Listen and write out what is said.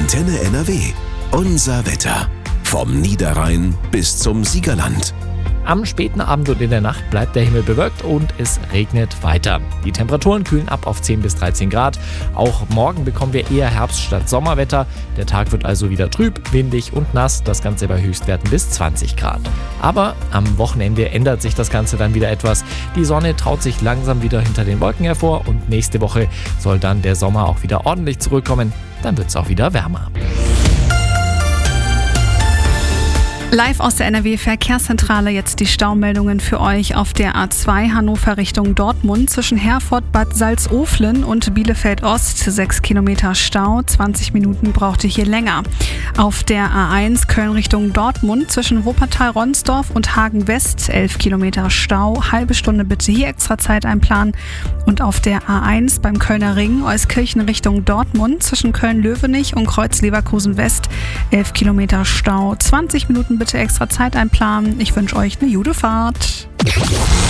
Antenne NRW. Unser Wetter. Vom Niederrhein bis zum Siegerland. Am späten Abend und in der Nacht bleibt der Himmel bewölkt und es regnet weiter. Die Temperaturen kühlen ab auf 10 bis 13 Grad. Auch morgen bekommen wir eher Herbst- statt Sommerwetter. Der Tag wird also wieder trüb, windig und nass. Das Ganze bei Höchstwerten bis 20 Grad. Aber am Wochenende ändert sich das Ganze dann wieder etwas. Die Sonne traut sich langsam wieder hinter den Wolken hervor und nächste Woche soll dann der Sommer auch wieder ordentlich zurückkommen. Dann wird es auch wieder wärmer. Live aus der NRW-Verkehrszentrale jetzt die Staumeldungen für euch auf der A2 Hannover Richtung Dortmund zwischen Herford, Bad Salzuflen und Bielefeld Ost 6 Kilometer Stau, 20 Minuten braucht ihr hier länger. Auf der A1 Köln Richtung Dortmund zwischen Wuppertal-Ronsdorf und Hagen West 11 Kilometer Stau, halbe Stunde bitte hier extra Zeit einplanen. Und auf der A1 beim Kölner Ring Euskirchen Richtung Dortmund zwischen Köln-Löwenich und Kreuz-Leverkusen West 11 Kilometer Stau, 20 Minuten bitte extra Zeit einplanen. Ich wünsche euch eine gute Fahrt.